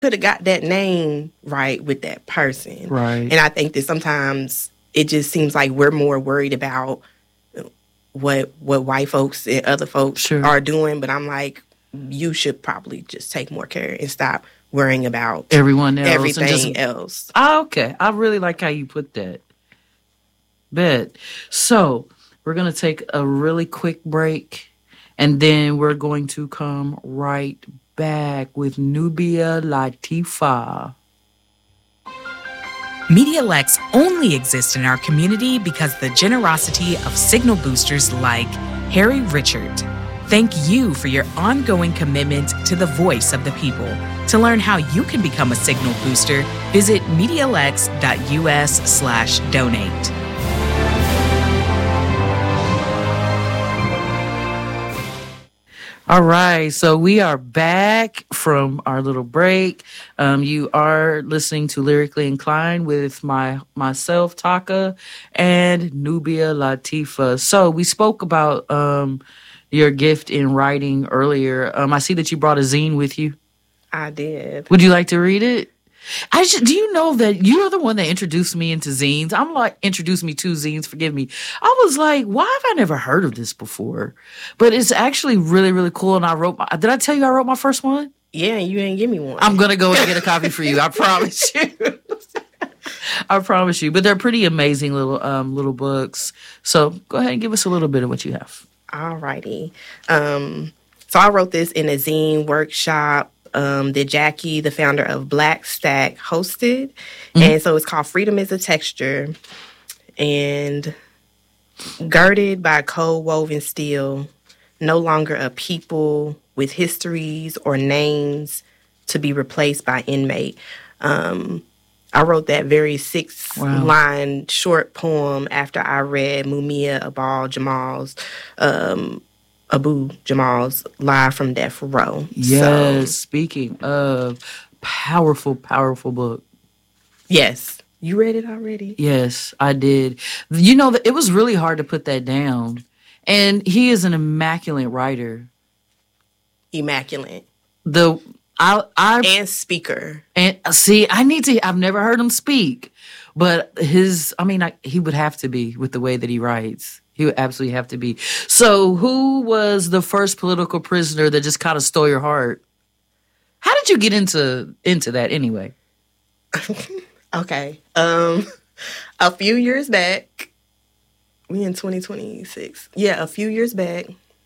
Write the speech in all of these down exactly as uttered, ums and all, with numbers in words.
could have got that name right with that person. Right. And I think that sometimes it just seems like we're more worried about what what white folks and other folks Sure. are doing. But I'm like, you should probably just take more care and stop worrying about Everyone else. everything and just, else. Oh, okay. I really like how you put that. Bet. So we're going to take a really quick break, and then we're going to come right back with Nubia Latifa. MediaLex only exists in our community because the generosity of signal boosters like Harry Richard. Thank you for your ongoing commitment to the voice of the people. To learn how you can become a signal booster, visit MediaLex.us slash donate. All right, so we are back from our little break. Um, you are listening to Lyrically Inclined with my myself, Taka, and Nubia Latifa. So we spoke about um, your gift in writing earlier. Um, I see that you brought a zine with you. I did. Would you like to read it? I should, do you know that you're the one that introduced me into zines? I'm like, introduced me to zines, forgive me. I was like, why have I never heard of this before? But it's actually really, really cool. And I wrote my, did I tell you I wrote my first one? Yeah, you didn't give me one. I'm going to go and get a copy for you. I promise you. I promise you. But they're pretty amazing little um, little books. So go ahead and give us a little bit of what you have. All righty. Um, so I wrote this in a zine workshop Um, that Jackie, the founder of Black Stack, hosted. Mm-hmm. And so it's called Freedom is a Texture. And girded by co-woven steel, no longer a people with histories or names to be replaced by inmate. Um, I wrote that very six-line wow. short poem after I read Mumia Abal Jamal's um Abu Jamal's Live from Death Row. Yes, so, speaking of powerful, powerful book. Yes. You read it already? Yes, I did. You know, it was really hard to put that down. And he is an immaculate writer. Immaculate. The I I and speaker. And see, I need to I've never heard him speak. But his I mean, I, he would have to be with the way that he writes. He would absolutely have to be. So who was the first political prisoner that just kind of stole your heart? How did you get into into that anyway? Okay. Um, a few years back, we in twenty twenty-six. Yeah, a few years back,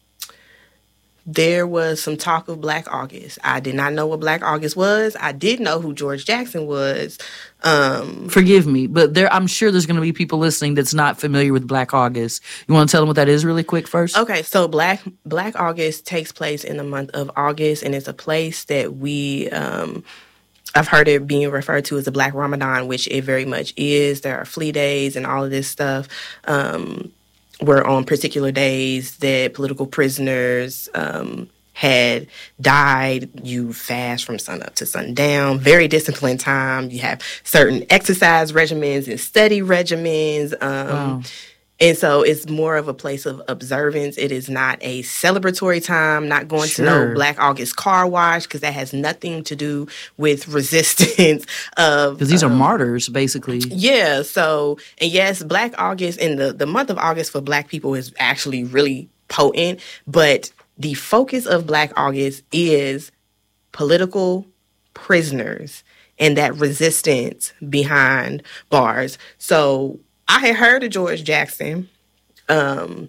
there was some talk of Black August. I did not know what Black August was. I did know who George Jackson was. Um, Forgive me, but there, I'm sure there's going to be people listening that's not familiar with Black August. You want to tell them what that is really quick first? Okay, so Black Black August takes place in the month of August, and it's a place that we, um, I've heard it being referred to as the Black Ramadan, which it very much is. There are flea days and all of this stuff. Um, where on particular days that political prisoners um, had died, you fast from sun up to sundown. Very disciplined time. You have certain exercise regimens and study regimens. Um, wow. And so it's more of a place of observance. It is not a celebratory time, not going sure. to no Black August car wash, because that has nothing to do with resistance. Because these um, are martyrs, basically. Yeah. So, and yes, Black August and the, the month of August for Black people is actually really potent. But the focus of Black August is political prisoners and that resistance behind bars. So I had heard of George Jackson, um,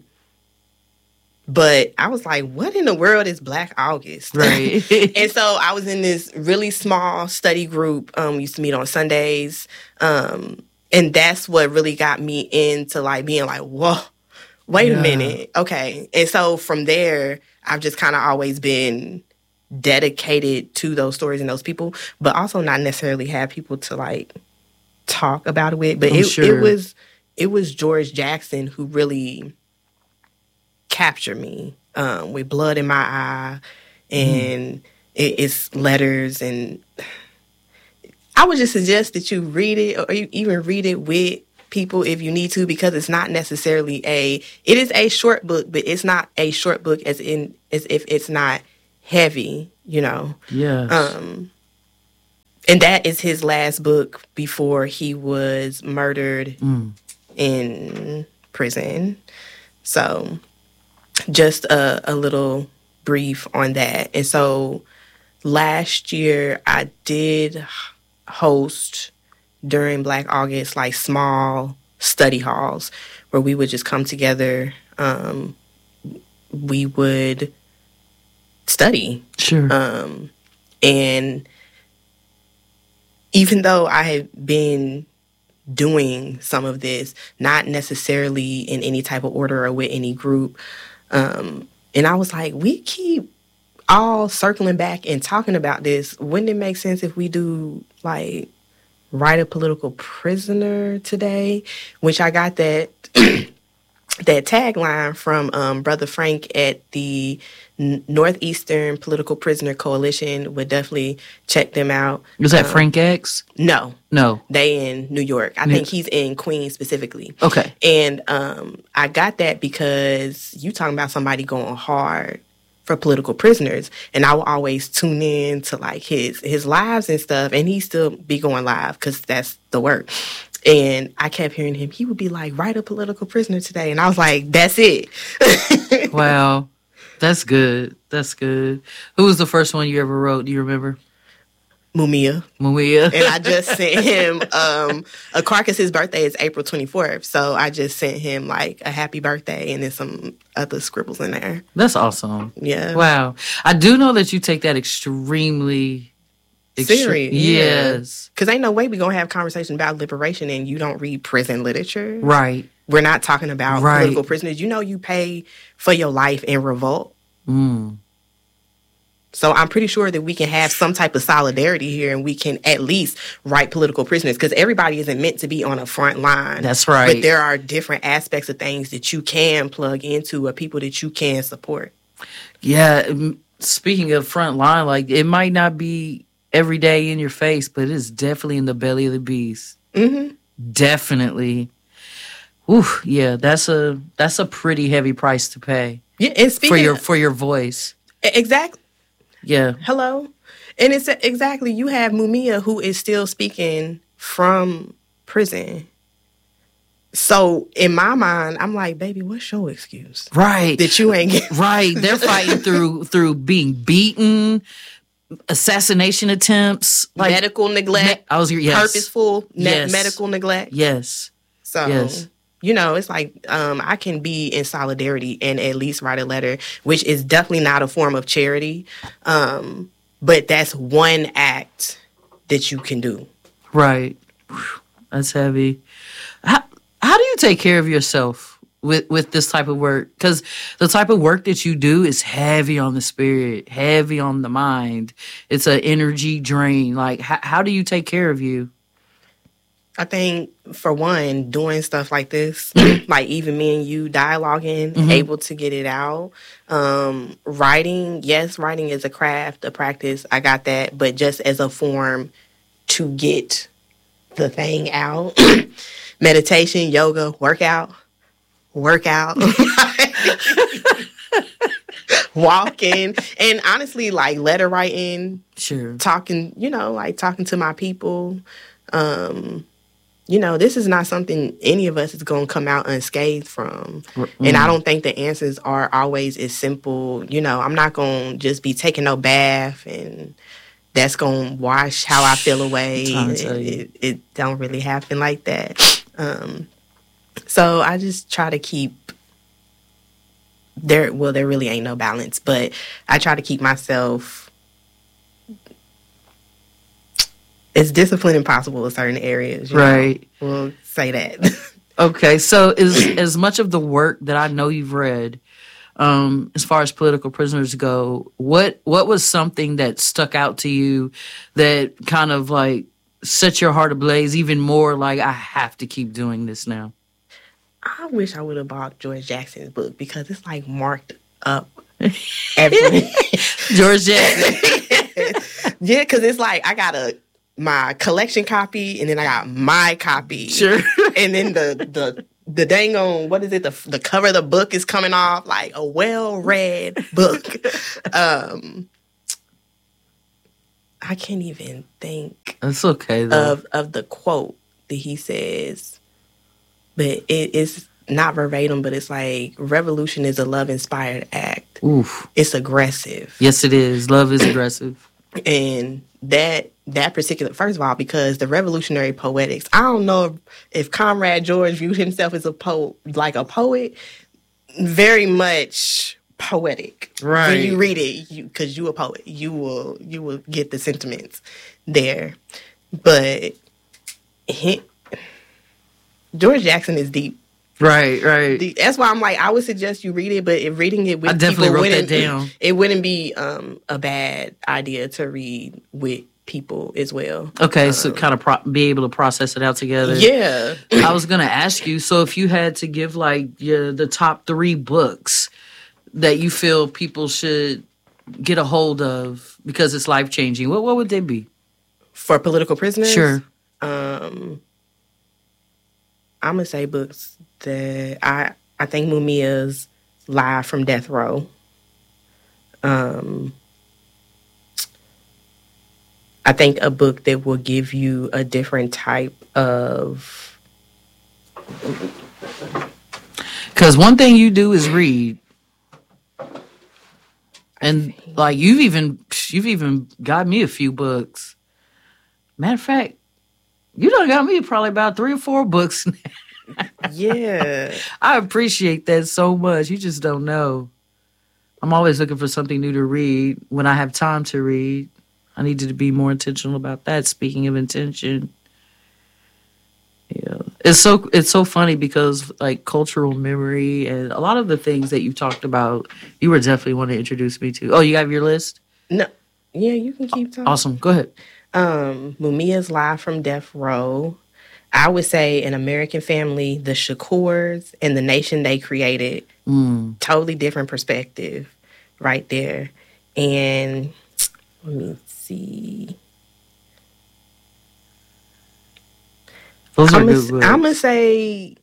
but I was like, what in the world is Black August? Right. And so I was in this really small study group. Um, we used to meet on Sundays. Um, and that's what really got me into like being like, whoa, wait yeah. a minute. Okay. And so from there, I've just kind of always been dedicated to those stories and those people, but also not necessarily have people to like talk about it with. But it, sure. it was it was George Jackson who really captured me um, with Blood in My Eye and mm. it, it's letters. And I would just suggest that you read it, or you even read it with people if you need to, because it's not necessarily a it is a short book, but it's not a short book as in as if it's not heavy, you know. Yes. Um And that is his last book before he was murdered mm. in prison. So just a, a little brief on that. And so last year I did host during Black August, like small study halls where we would just come together. Um, we would study. Sure. Um, and even though I had been doing some of this, not necessarily in any type of order or with any group, um, and I was like, we keep all circling back and talking about this. Wouldn't it make sense if we do, like, write a political prisoner today? Which I got that that tagline from um, Brother Frank at the N- Northeastern Political Prisoner Coalition. Would definitely check them out. Was that um, Frank X? No. No. They in New York. I New- think he's in Queens specifically. Okay. And um, I got that because you talking about somebody going hard for political prisoners. And I will always tune in to like his his lives and stuff. And he still be going live because that's the work. And I kept hearing him. He would be like, write a political prisoner today. And I was like, that's it. Wow. That's good. That's good. Who was the first one you ever wrote? Do you remember? Mumia. Mumia. And I just sent him um, a carcass. His birthday is April twenty-fourth. So I just sent him like a happy birthday and then some other scribbles in there. That's awesome. Yeah. Wow. I do know that you take that extremely extre- serious. Yes. Because ain't no way we going to have conversation about liberation and you don't read prison literature. Right. We're not talking about right. political prisoners. You know you pay for your life in revolt. Mm. So I'm pretty sure that we can have some type of solidarity here and we can at least write political prisoners because everybody isn't meant to be on a front line. That's right. But there are different aspects of things that you can plug into or people that you can support. Yeah. Speaking of front line, like it might not be every day in your face, but it's definitely in the belly of the beast. Mm-hmm. Definitely. Ooh, yeah, that's a that's a pretty heavy price to pay. Yeah, and speaking for your of, for your voice. Exactly. Yeah. Hello. And it's exactly, you have Mumia who is still speaking from prison. So in my mind, I'm like, baby, what's your excuse? Right. That you ain't get right. They're fighting through through being beaten, assassination attempts, like medical neglect. Me- I was yes. purposeful ne- yes. medical neglect. Yes. So yes. you know, it's like um, I can be in solidarity and at least write a letter, which is definitely not a form of charity. Um, but that's one act that you can do. Right. That's heavy. How, how do you take care of yourself with, with this type of work? Because the type of work that you do is heavy on the spirit, heavy on the mind. It's an energy drain. Like, how, how do you take care of you? I think, for one, doing stuff like this, like even me and you dialoguing, mm-hmm. able to get it out. Um, writing, yes, writing is a craft, a practice. I got that. But just as a form to get the thing out. Meditation, yoga, workout, workout. Walking. And honestly, like letter writing. Sure. Talking, you know, like talking to my people. Um... You know, this is not something any of us is going to come out unscathed from. Mm. And I don't think the answers are always as simple. You know, I'm not going to just be taking no bath and that's going to wash how I feel away. It, it, it don't really happen like that. Um, so I just try to keep there. Well, there really ain't no balance, but I try to keep myself as disciplined as possible in certain areas. You right. know? We'll say that. Okay. So is as much of the work that I know you've read, um, as far as political prisoners go, what what was something that stuck out to you that kind of like set your heart ablaze even more, like, I have to keep doing this now? I wish I would have bought George Jackson's book because it's like marked up every George Jackson. Yeah, because it's like I got a my collection copy, and then I got my copy. Sure. And then the the the dang on, what is it? The the cover of the book is coming off like a well-read book. um, I can't even think. That's okay though. of of the quote that he says, but it, it's not verbatim, but it's like revolution is a love inspired act. Oof. It's aggressive. Yes, it is. Love is aggressive. And that that particular, first of all, because the revolutionary poetics, I don't know if, if Comrade George viewed himself as a poet, like a poet, very much poetic. Right. When you read it, you because you a poet, you will you will get the sentiments there. But he, George Jackson is deep. Right, right. Deep. That's why I'm like, I would suggest you read it, but if reading it with I definitely people wrote wouldn't, that down. It wouldn't be um, a bad idea to read with people as well. Okay, um, so kind of pro- be able to process it out together. Yeah. I was going to ask you, so if you had to give like your, the top three books that you feel people should get a hold of because it's life-changing, what, what would they be? For political prisoners? Sure. Um, I'm going to say books that I, I think Mumia's Live from Death Row. Um, I think a book that will give you a different type of... Because one thing you do is read. And like you've even you've even got me a few books. Matter of fact, you done got me probably about three or four books. Yeah. I appreciate that so much. You just don't know. I'm always looking for something new to read. When I have time to read, I need to be more intentional about that. Speaking of intention, yeah, it's so it's so funny because like cultural memory and a lot of the things that you talked about, you were definitely want to introduce me to. Oh, you have your list? No. Yeah, you can keep talking. Awesome. Go ahead. Um, Mumia's Live from Death Row. I would say An American Family, The Shakurs, and The Nation They Created. Mm. Totally different perspective right there. And let me see. Those are I'm good books. going to say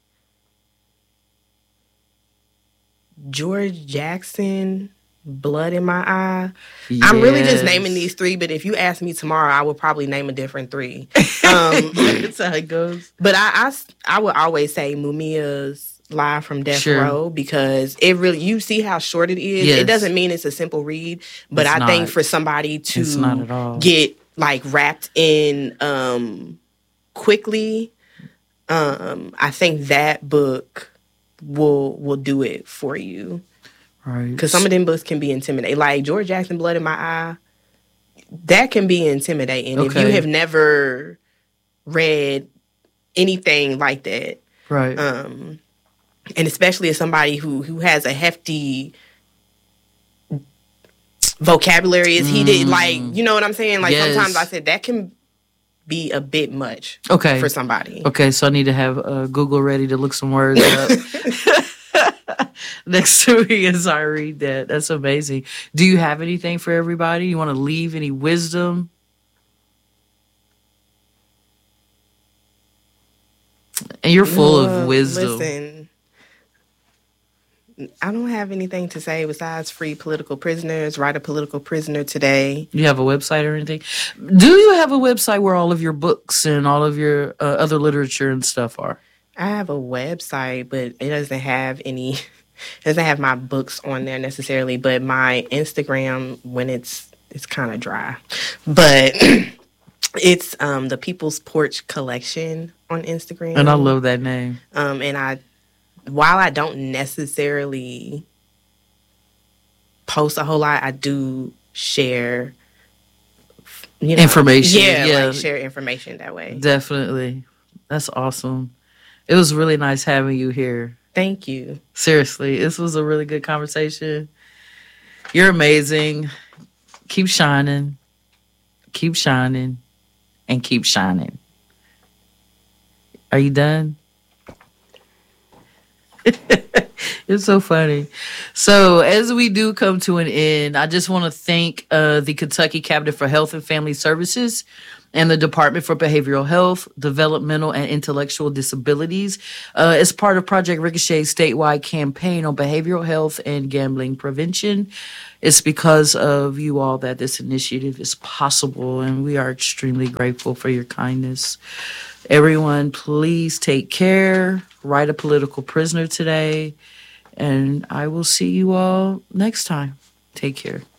George Jackson, Blood in My Eye. I'm really just Yes. naming these three, but if you ask me tomorrow, I would probably name a different three. Um, That's how it goes. but I, I, I would always say Mumia's Live from Death Sure. Row because it really, you see how short it is. Yes. It doesn't mean it's a simple read, but It's I think not. for somebody It's not at to all. get like wrapped in um, quickly, um, I think that book will will do it for you. Right. Because some of them books can be intimidating. Like George Jackson, Blood in My Eye, that can be intimidating. If Okay. you have never read anything like that. Right. Um, and especially as somebody who, who has a hefty vocabulary, as he did, like, you know what I'm saying? Like Yes. sometimes I said that can be a bit much Okay. for somebody. Okay, so I need to have uh, Google ready to look some words up next to me as I read that. That's amazing. Do you have anything for everybody? You want to leave any wisdom? And you're full Uh, of wisdom. Listen, I don't have anything to say besides free political prisoners, write a political prisoner today. You have a website or anything? Do you have a website where all of your books and all of your uh, other literature and stuff are? I have a website, but it doesn't have any, it doesn't have my books on there necessarily, but my Instagram, when it's, it's kind of dry. But it's um, the People's Porch Collection on Instagram. And I love that name. Um, and I, while I don't necessarily post a whole lot, I do share you know, Information, Yeah, yeah. like share information that way. Definitely. That's awesome. It was really nice having you here. Thank you. Seriously, this was a really good conversation. You're amazing. Keep shining. Keep shining. And keep shining. Are you done? It's so funny. So as we do come to an end, I just want to thank uh, the Kentucky Cabinet for Health and Family Services and the Department for Behavioral Health, Developmental, and Intellectual Disabilities uh, as part of Project Ricochet's statewide campaign on behavioral health and gambling prevention. It's because of you all that this initiative is possible, and we are extremely grateful for your kindness. Everyone, please take care. Write a political prisoner today, and I will see you all next time. Take care.